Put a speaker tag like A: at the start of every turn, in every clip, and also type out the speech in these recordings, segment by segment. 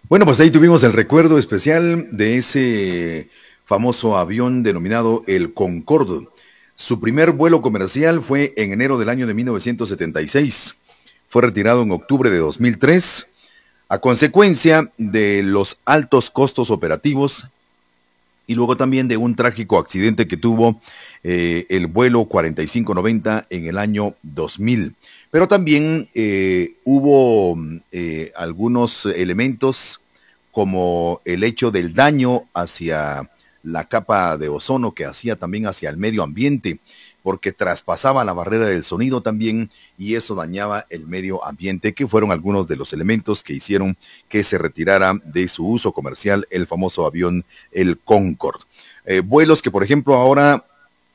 A: Bueno, pues ahí tuvimos el recuerdo especial de ese famoso avión denominado el Concorde. Su primer vuelo comercial fue en enero del año de 1976. Fue retirado en octubre de 2003 a consecuencia de los altos costos operativos y luego también de un trágico accidente que tuvo el vuelo 4590 en el año 2000. Pero también hubo algunos elementos como el hecho del daño hacia la capa de ozono que hacía también hacia el medio ambiente, porque traspasaba la barrera del sonido también y eso dañaba el medio ambiente, que fueron algunos de los elementos que hicieron que se retirara de su uso comercial el famoso avión, el Concorde. Vuelos que, por ejemplo, ahora,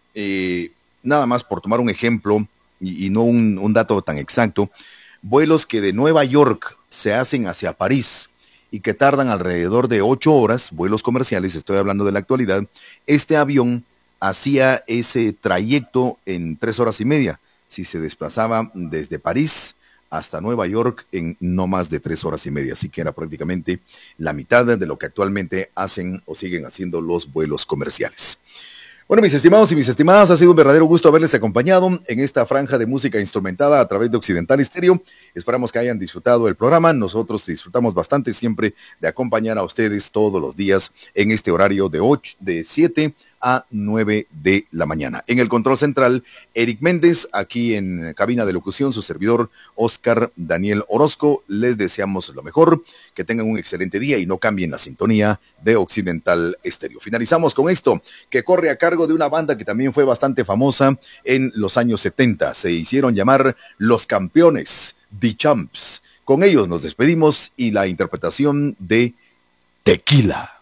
A: nada más por tomar un ejemplo y no un dato tan exacto, vuelos que de Nueva York se hacen hacia París y que tardan alrededor de 8 horas, vuelos comerciales, estoy hablando de la actualidad, este avión hacía ese trayecto en 3 horas y media, si se desplazaba desde París hasta Nueva York en no más de 3 horas y media, así que era prácticamente la mitad de lo que actualmente hacen o siguen haciendo los vuelos comerciales. Bueno, mis estimados y mis estimadas, ha sido un verdadero gusto haberles acompañado en esta franja de música instrumentada a través de Occidental Estéreo. Esperamos que hayan disfrutado el programa. Nosotros disfrutamos bastante siempre de acompañar a ustedes todos los días en este horario de 7 a 9 de la mañana. En el control central, Eric Méndez, aquí en cabina de locución, su servidor Oscar Daniel Orozco. Les deseamos lo mejor, que tengan un excelente día y no cambien la sintonía de Occidental Estéreo. Finalizamos con esto, que corre a cargo de una banda que también fue bastante famosa en los años 70. Se hicieron llamar Los Campeones, The Champs. Con ellos nos despedimos y la interpretación de Tequila.